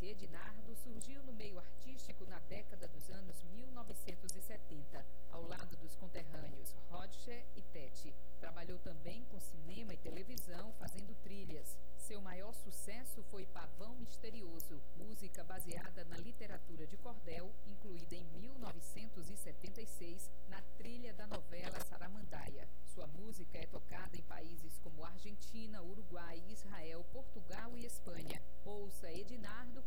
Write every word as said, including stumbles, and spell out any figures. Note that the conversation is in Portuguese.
Ednardo surgiu no meio artístico na década dos anos mil novecentos e setenta, ao lado dos conterrâneos Roger e Tete. Trabalhou também com cinema e televisão, fazendo trilhas. Seu maior sucesso foi Pavão Misterioso, música baseada na literatura de cordel, incluída em mil novecentos e setenta e seis na trilha da novela Saramandaia. Sua música é tocada em países como Argentina, Uruguai, Israel, Portugal e Espanha. Ouça Ednardo